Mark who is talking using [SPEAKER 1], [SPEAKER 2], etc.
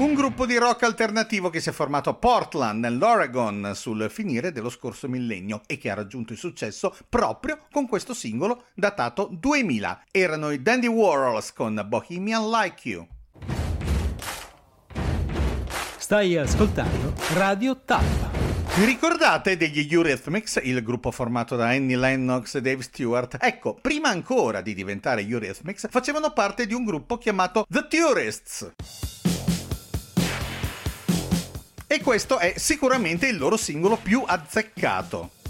[SPEAKER 1] Un gruppo di rock alternativo che si è formato a Portland, nell'Oregon, sul finire dello scorso millennio e che ha raggiunto il successo proprio con questo singolo datato 2000. Erano i Dandy Warhols con Bohemian Like You.
[SPEAKER 2] Stai ascoltando Radio Talpa.
[SPEAKER 1] Vi ricordate degli Eurythmics, il gruppo formato da Annie Lennox e Dave Stewart? Ecco, prima ancora di diventare Eurythmics, facevano parte di un gruppo chiamato The Tourists. E questo è sicuramente il loro singolo più azzeccato.